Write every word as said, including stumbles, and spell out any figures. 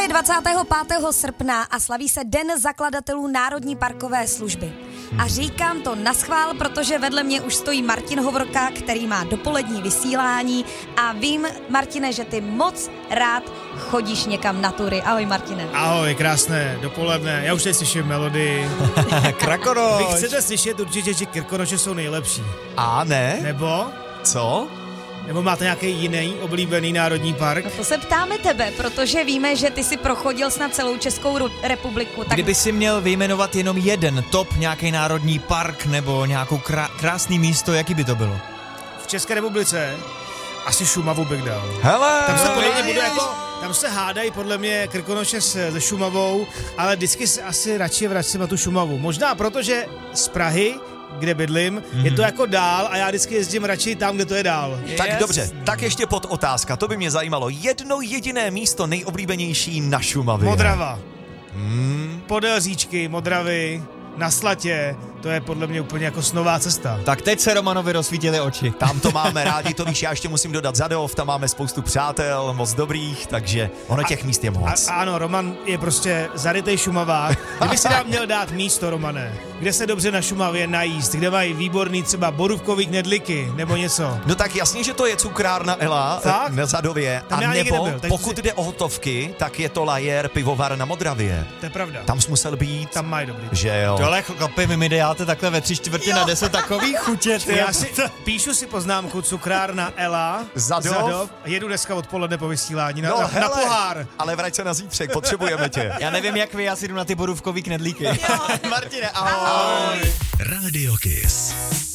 je dvacátého pátého srpna a slaví se Den zakladatelů Národní parkové služby. A říkám to naschvál, protože vedle mě už stojí Martin Hovorka, který má dopolední vysílání a vím, Martine, že ty moc rád chodíš někam na tury. Ahoj, Martine. Ahoj, krásné dopoledne. Já už teď slyším melodii. Krkonoš. Vy chcete slyšet určitě, že Krkonoše jsou nejlepší. A ne? Nebo? Co? Nebo máte nějaký jiný oblíbený národní park? No to se ptáme tebe, protože víme, že ty si prochodil snad celou Českou republiku. Tak... Kdyby si měl vyjmenovat jenom jeden top, nějaký národní park nebo nějakou krá- krásný místo, jaký by to bylo? V České republice asi Šumavu bych dal. Hele! Tam se podle mě bude jako... Tam se hádají podle mě Krkonoše se Šumavou, ale vždycky se asi radši vracím na tu Šumavu. Možná protože z Prahy, kde bydlím, mm-hmm. je to jako dál a já vždycky jezdím radši tam, kde to je dál. Tak Yes. dobře, tak ještě pod otázka, to by mě zajímalo. Jedno jediné místo nejoblíbenější na Šumavě. Modrava. Hmm. Podél říčky, Modravy, na Slatě, to je podle mě úplně jako snová cesta. Tak teď se Romanovi rozsvítily oči. Tam to máme rádi, to víš, já ještě musím dodat Zadov, tam máme spoustu přátel, moc dobrých, takže ono těch míst je moc. A, ano, Roman je prostě zarytej Šumavák. Kdyby si nám měl dát místo, Romane, kde se dobře na Šumavě najíst, kde mají výborný třeba borůvkový knedlíky nebo něco. No tak jasně, že to je cukrárna Ela Fakt? na Zadově, Tam a já nikdy nebo nebyl, takže pokud si- jde o hotovky, tak je to Lajer pivovar na Modravě. To je pravda. Tam jsi musel být, Tam mají dobrý. že jo. Tohle chlapi, vy mi dáte takhle ve tři čtvrtě na deset takový chutě. ty. Já si píšu si poznámku cukrárna Ela, Zadov. Zadov a jedu dneska odpoledne po vysílání na, No, na, na hele, pohár. ale vrať se na zítřek, potřebujeme tě. Já nevím, jak vy, já si jdu na ty borůvkový knedlíky. Martine, ahoj. Radio Kiss.